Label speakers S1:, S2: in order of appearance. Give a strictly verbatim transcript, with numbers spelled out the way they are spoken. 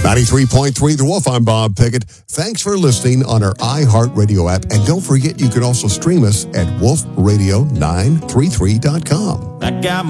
S1: ninety-three point three The Wolf, I'm Bob Pickett. Thanks for listening on our iHeartRadio app. And don't forget, you can also stream us at wolf radio nine three three dot com.
S2: I got